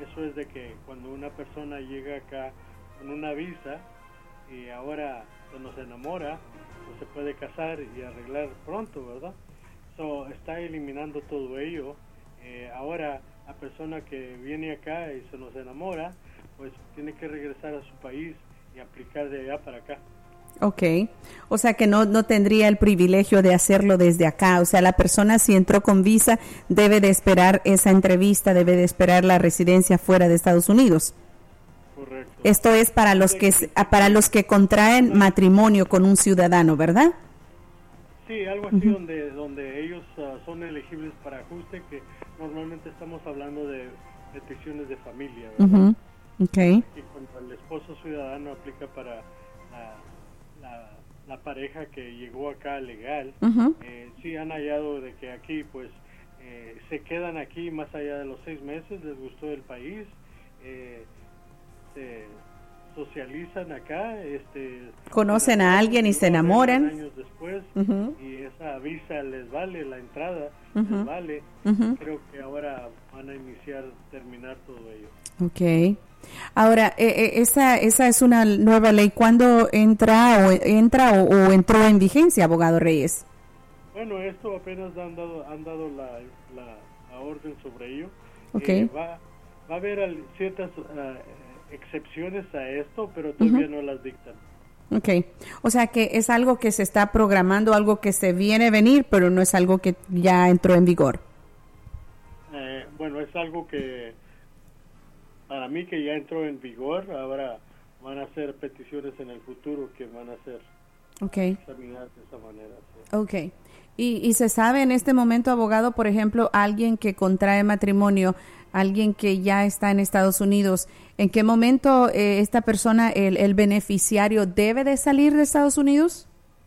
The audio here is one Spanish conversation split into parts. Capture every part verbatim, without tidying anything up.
eso es de que cuando una persona llega acá con una visa y ahora se nos enamora, pues se puede casar y arreglar pronto, ¿verdad? So, está eliminando todo ello. Eh, ahora la persona que viene acá y se nos enamora, pues tiene que regresar a su país y aplicar de allá para acá. Ok, o sea que no, no tendría el privilegio de hacerlo desde acá. O sea, la persona si entró con visa debe de esperar esa entrevista, debe de esperar la residencia fuera de Estados Unidos. Correcto. Esto es para los que para los que contraen matrimonio con un ciudadano, ¿verdad? Sí, algo así. Uh-huh. donde donde ellos uh, son elegibles para ajuste, que normalmente estamos hablando de peticiones de familia, ¿verdad? Uh-huh. Okay. Y cuando el esposo ciudadano aplica para la, la, la pareja que llegó acá legal, uh-huh. eh, sí han hallado de que aquí pues eh, se quedan aquí más allá de los seis meses, les gustó el país, eh, se socializan acá, este, conocen a alguien y se enamoran años después, uh-huh. y esa visa les vale, la entrada uh-huh. les vale. Uh-huh. Creo que ahora van a iniciar, terminar todo ello. Okay. Ahora, eh, eh, esa esa es una nueva ley. ¿Cuándo entra o entra o, o entró en vigencia, abogado Reyes? Bueno, esto apenas han dado han dado la, la, la orden sobre ello. Okay. Eh, va va a haber al, ciertas uh, excepciones a esto, pero todavía uh-huh. no las dictan. Okay. O sea que es algo que se está programando, algo que se viene a venir, pero no es algo que ya entró en vigor. Eh, bueno, es algo que para mí que ya entró en vigor. Ahora van a hacer peticiones en el futuro que van a ser okay. examinadas de esa manera. ¿Sí? Okay. Y, y se sabe en este momento, abogado, por ejemplo, alguien que contrae matrimonio, alguien que ya está en Estados Unidos, ¿en qué momento eh, esta persona, el, el beneficiario, debe de salir de Estados Unidos?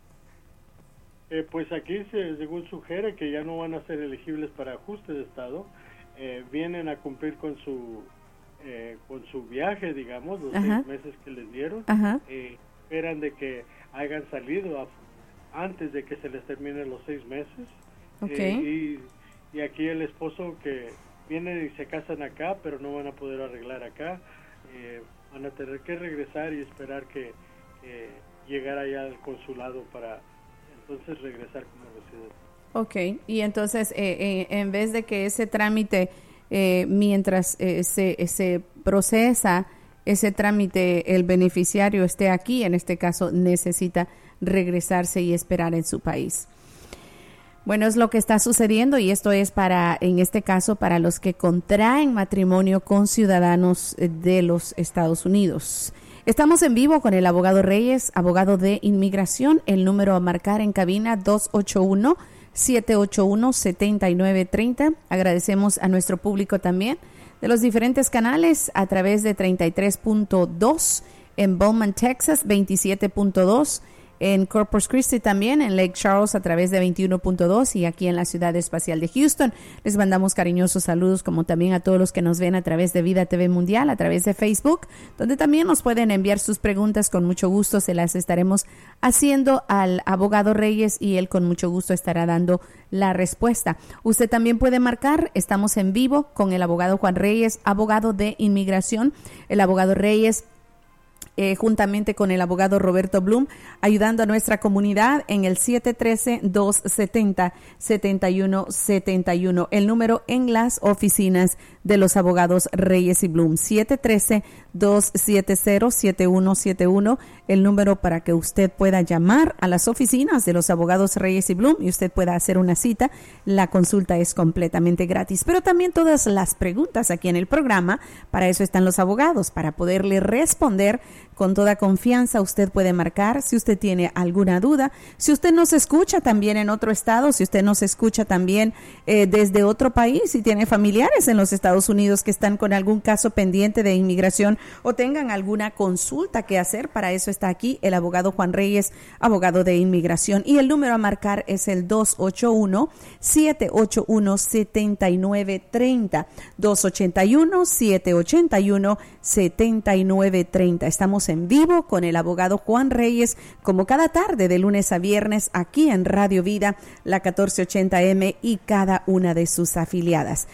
Eh, pues aquí, se, según sugiere, que ya no van a ser elegibles para ajuste de estado. Eh, vienen a cumplir con su eh, con su viaje, digamos, los Ajá. seis meses que les dieron. Eh, esperan de que hayan salido a, antes de que se les terminen los seis meses. Okay. Eh, y, y aquí el esposo que vienen y se casan acá, pero no van a poder arreglar acá. Eh, van a tener que regresar y esperar que, que llegar allá al consulado para entonces regresar como residente. Ok, y entonces eh, eh, en vez de que ese trámite, eh, mientras eh, se, se procesa ese trámite, el beneficiario esté aquí, en este caso necesita regresarse y esperar en su país. Bueno, es lo que está sucediendo y esto es para, en este caso, para los que contraen matrimonio con ciudadanos de los Estados Unidos. Estamos en vivo con el abogado Reyes, abogado de inmigración. El número a marcar en cabina dos ocho uno, siete ocho uno, siete nueve tres cero. Agradecemos a nuestro público también de los diferentes canales a través de treinta y tres punto dos en Beaumont, Texas, veintisiete punto dos en Corpus Christi también, en Lake Charles a través de veintiuno punto dos y aquí en la Ciudad Espacial de Houston. Les mandamos cariñosos saludos, como también a todos los que nos ven a través de Vida T V Mundial, a través de Facebook, donde también nos pueden enviar sus preguntas. Con mucho gusto se las estaremos haciendo al abogado Reyes y él con mucho gusto estará dando la respuesta. Usted también puede marcar, estamos en vivo con el abogado Juan Reyes, abogado de inmigración. El abogado Reyes Eh, juntamente con el abogado Roberto Bloom, ayudando a nuestra comunidad en el siete uno tres, dos siete cero, siete uno siete uno, el número en las oficinas de los abogados Reyes y Bloom, siete uno tres, dos siete cero, siete uno siete uno, el número para que usted pueda llamar a las oficinas de los abogados Reyes y Bloom y usted pueda hacer una cita. La consulta es completamente gratis, pero también todas las preguntas aquí en el programa, para eso están los abogados, para poderle responder con toda confianza. Usted puede marcar si usted tiene alguna duda, si usted nos escucha también en otro estado, si usted nos escucha también eh, desde otro país, si tiene familiares en los Estados Unidos que están con algún caso pendiente de inmigración o tengan alguna consulta que hacer, para eso está aquí el abogado Juan Reyes, abogado de inmigración, y el número a marcar es el dos ocho uno, siete ocho uno, siete nueve tres cero, dos ocho uno, siete ocho uno, siete nueve tres cero. Estamos en vivo con el abogado Juan Reyes, como cada tarde de lunes a viernes aquí en Radio Vida, la catorce ochenta eme y cada una de sus afiliadas.